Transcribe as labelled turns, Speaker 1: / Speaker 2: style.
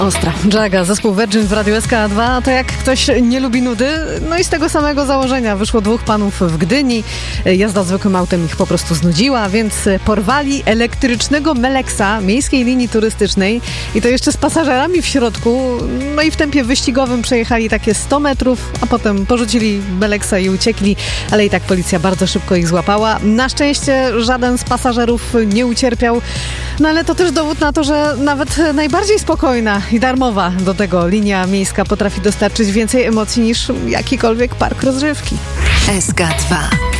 Speaker 1: Ostra. Jaga, zespół Virgin w Radiu SK2, to jak ktoś nie lubi nudy, no i z tego samego założenia wyszło dwóch panów w Gdyni. Jazda zwykłym autem ich po prostu znudziła, więc porwali elektrycznego Meleksa miejskiej linii turystycznej i to jeszcze z pasażerami w środku. No i w tempie wyścigowym przejechali takie 100 metrów, a potem porzucili Meleksa i uciekli, ale i tak policja bardzo szybko ich złapała. Na szczęście żaden z pasażerów nie ucierpiał, no ale to też dowód na to, że nawet najbardziej spokojna i darmowa do tego linia miejska potrafi dostarczyć więcej emocji niż jakikolwiek park rozrywki.
Speaker 2: SK2